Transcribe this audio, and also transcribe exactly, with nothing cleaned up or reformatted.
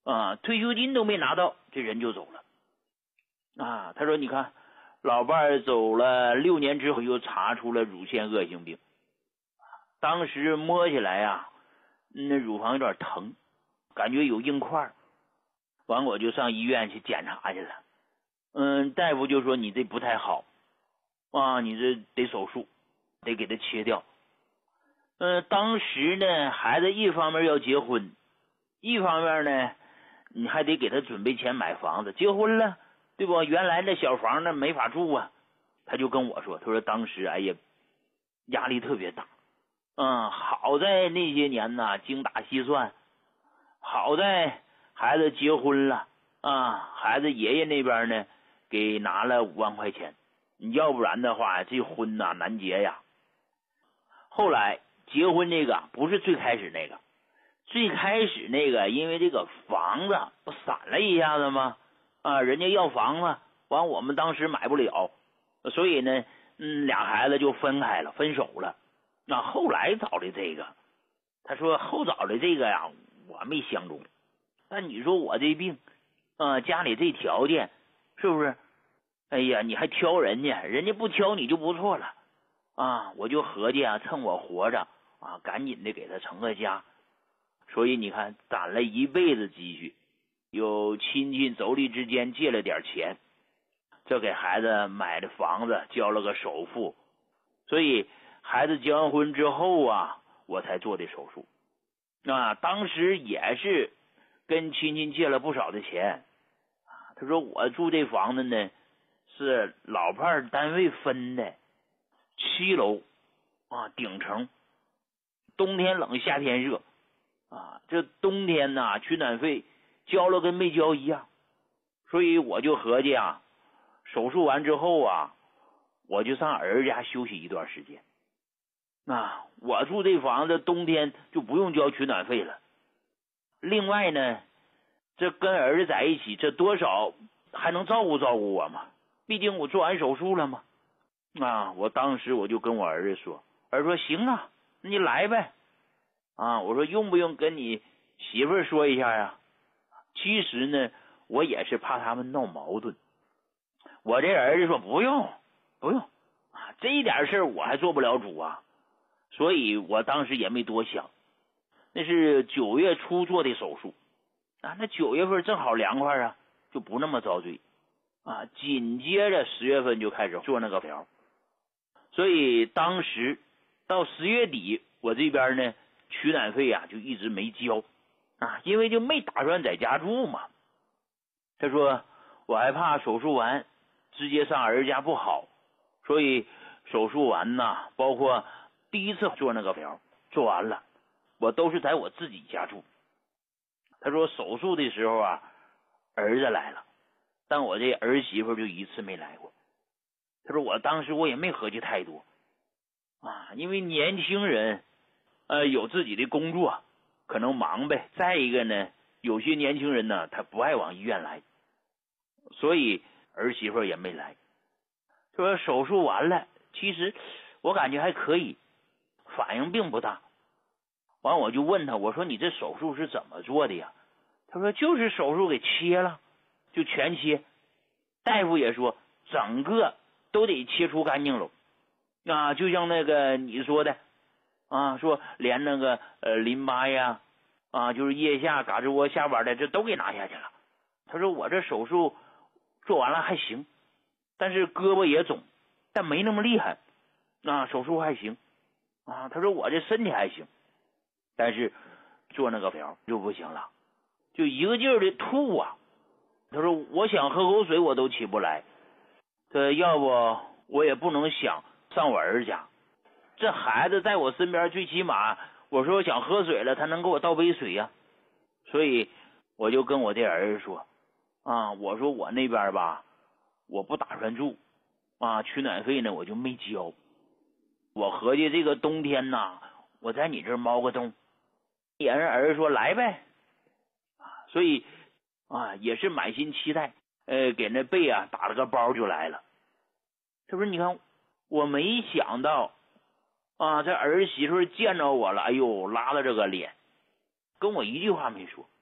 啊，退休金都没拿到，这人就走了。啊，他说你看，老伴儿走了六年之后，又查出了乳腺恶性病，当时摸起来呀、啊，那乳房有点疼，感觉有硬块，完我就上医院去检查去了。嗯，大夫就说你这不太好啊，你这得手术，得给它切掉。嗯、呃，当时呢，孩子一方面要结婚，一方面呢，你还得给他准备钱买房子。结婚了，对不？原来那小房呢没法住啊。他就跟我说，他说当时哎呀，压力特别大。嗯，好在那些年呢，精打细算，好在孩子结婚了啊，孩子爷爷那边呢给拿了五万块钱，要不然的话这婚呐难结呀。后来结婚这个不是最开始那个，最开始那个因为这个房子不散了一下子吗？啊，人家要房子，完我们当时买不了，所以呢，嗯，俩孩子就分开了，分手了。那后来找的这个，他说后找的这个呀，我没相中。但你说我这病，啊，家里这条件，是不是？哎呀，你还挑人家，人家不挑你就不错了。啊，我就合计啊，趁我活着啊，赶紧的给他成个家。所以你看，攒了一辈子积蓄，有亲戚妯娌之间借了点钱，这给孩子买的房子交了个首付。所以孩子结完婚之后啊，我才做的手术。啊，当时也是跟亲戚借了不少的钱。他说我住这房子呢，是老伴儿单位分的。七楼啊，顶层，冬天冷夏天热啊，这冬天呐取暖费交了跟没交一样，所以我就合计啊，手术完之后啊，我就上儿子家休息一段时间。啊，我住这房子冬天就不用交取暖费了。另外呢，这跟儿子在一起，这多少还能照顾照顾我嘛，毕竟我做完手术了嘛。啊，我当时我就跟我儿子说，儿子说行啊，那你来呗。啊，我说用不用跟你媳妇儿说一下呀？其实呢，我也是怕他们闹矛盾。我这儿子说不用，不用啊，这一点事儿我还做不了主啊。所以我当时也没多想。那是九月初做的手术啊，那九月份正好凉快啊，就不那么遭罪啊。紧接着十月份就开始做那个疗。所以当时到十月底，我这边呢取暖费啊就一直没交啊，因为就没打算在家住嘛。他说我还怕手术完直接上儿子家不好，所以手术完呐，包括第一次做那个疗做完了，我都是在我自己家住。他说手术的时候啊，儿子来了，但我这儿媳妇就一次没来过。他说我当时我也没合计太多啊，因为年轻人呃有自己的工作，可能忙呗。再一个呢，有些年轻人呢他不爱往医院来，所以儿媳妇也没来。说手术完了，其实我感觉还可以，反应并不大。完我就问他，我说你这手术是怎么做的呀？他说就是手术给切了，就全切。大夫也说整个都得切除干净了啊，就像那个你说的啊，说连那个呃淋巴呀啊，就是腋下、胳肢窝下边的，这都给拿下去了。他说我这手术做完了还行，但是胳膊也肿，但没那么厉害啊，手术还行啊。他说我这身体还行，但是做那个疗就不行了，就一个劲儿的吐啊。他说我想喝口水我都起不来，这要不我也不能想上我儿子家，这孩子在我身边，最起码我说我想喝水了，他能给我倒杯水呀、啊。所以我就跟我这儿子说啊，我说我那边吧，我不打算住啊，取暖费呢我就没交。我合计这个冬天呐，我在你这儿猫个冬。也人儿子说来呗，所以啊也是满心期待，呃，给那被啊打了个包就来了。他说你看我没想到啊，这儿媳妇见着我了，哎呦拉了这个脸，跟我一句话没说。